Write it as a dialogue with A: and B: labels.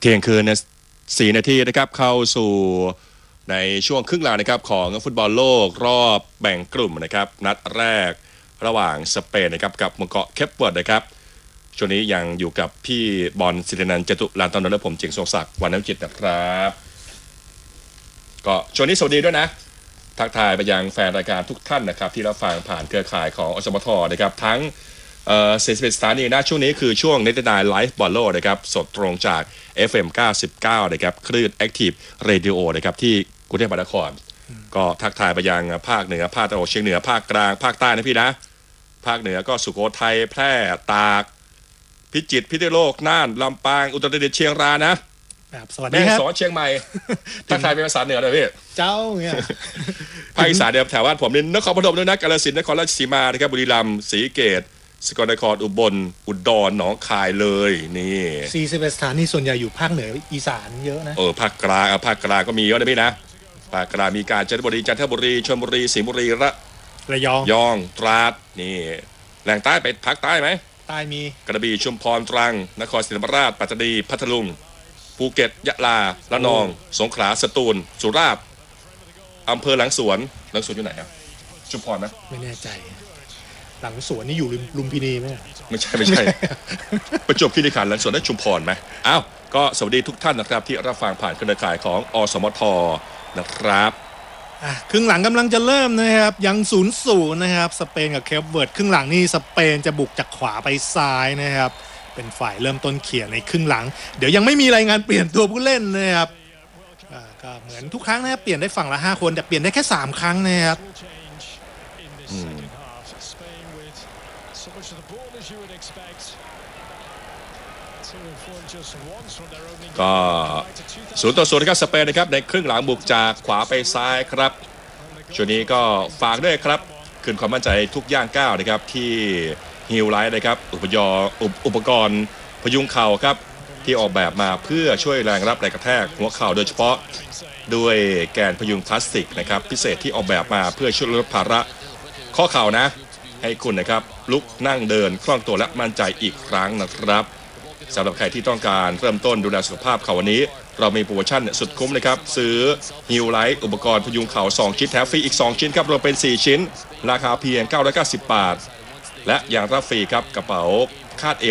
A: ที่ยงคืน4 นาทีนะครับเข้าสู่ในช่วงครึ่งหลังนะครับของฟุตบอลโลกรอบแบ่งกลุ่มนะครับนัดแรกระหว่างสเปนนะครับกับหมู่เกาะเคปเวิร์ดนะครับช่วงนี้ยังอยู่กับพี่บอลศิรินันท์จตุลานตนและผมเจียงทรงศักดิ์วรรณวิจิตรนะครับก็ช่วงนี้สวัสดีด้วยนะทักทายไปยังแฟนรายการทุกท่านนะครับที่รับฟังผ่านเครือข่ายของอสมทนะครับทั้ง41 สถานีนะช่วงนี้คือช่วงเนตไนไลฟ์บอลโลนะครับสดตรงจาก FM 99นะครับคลื่น Active Radio นะครับที่กรุงเทพมหานครก็ทักทายไปยังภาคเหนือภาคตะวันออกเฉียงเหนือภาคกลางภาคใต้นะพี่นะภาคเหนือก็สุโขทัยแพร่ตากพิจิตรพิษณุโลกน่านลำปางอุตรดิตถ์เชียงรายนะ
B: สวัสดีครับ
A: แม่ฮ่องสอนเชียงใหม่ทักทายเป็นภาษาเหนือเลยพี่
B: เจ้าเนี่ย
A: ภาคอีสานเดียวแถวบ้านผมนี่นครปฐมด้วยนะกาฬสินธุ์นครราชสีมานะครับบุรีรัมย์ศรีสะเกษสกลนครอุบลอุดรหนองคายเลยนี่
B: 41 สถานีส่วนใหญ่อยู่ภาคเหนืออีสานเยอะนะ
A: ภาคกลางก็มีเยอะนะพี่นะภาคกลางมีกาญจนบุรีจันทบุรีชลบุรีสิงห์บุรี
B: ระย
A: องตราดนี่แหล่งใต้ไปภาคใต้ไหม
B: ใต้มี
A: กระบี่ชุมพรตรังนครศรีธรรมราชปัตตานีพัทลุงภูเก็ตยะลาระนองสงขลาสตูลสุราษฎร์อำเภอหลังสวนอยู่ไหนครับชุมพรไหม
B: ไม่แน่ใจหลังสวนนี่อยู่ลุมพินีไหม
A: ไม่ใช่ ประจวบคีรีขันธ์หลังสวนได้ชุมพรไหมอ้าวก็สวัสดีทุกท่านนะครับที่รับฟังผ่านเครือข่ายของอสมทนะครับ
B: ครึ่งหลังกำลังจะเริ่มนะครับยัง0-0นะครับสเปนกับเคปเวิร์ดครึ่งหลังนี่สเปนจะบุกจากขวาไปซ้ายนะครับเป็นฝ่ายเริ่มต้นเขี่ยในครึ่งหลังเดี๋ยวยังไม่มีรายงานเปลี่ยนตัวผู้เล่นนะครับก็เหมือนทุกครั้งนะครับเปลี่ยนได้ฝั่งละ5 คนแต่เปลี่ยนได้แค่3 ครั้งนะครับ
A: ก็0-0นะครับสเปนนะครับในครึ่งหลังบุกจากขวาไปซ้ายครับช่วงนี้ก็ฝากด้วยครับคืนความมั่นใจทุกย่างก้าวนะครับที่ฮิลไลท์นะครับอุปกรณ์พยุงเข่าครับที่ออกแบบมาเพื่อช่วยแรงรับแรงกระแทกหัวเข่าโดยเฉพาะด้วยแกนพยุงพลาสติกนะครับพิเศษที่ออกแบบมาเพื่อช่วยลดภาระข้อเข่านะให้คุณนะครับลุกนั่งเดินคล่องตัวและมั่นใจอีกครั้งนะครับสำหรับใครที่ต้องการเริ่มต้นดูแลสุขภาพเข่าวันนี้เรามีโปรโมชั่นสุดคุ้มนะครับซื้อฮิลไลท์อุปกรณ์พยุงเข่า2 ชิ้นแถมฟรีอีก2 ชิ้นครับรวมเป็น4 ชิ้นราคาเพียง990 บาทและยังรับฟรีครับกระเป๋าคาดเอว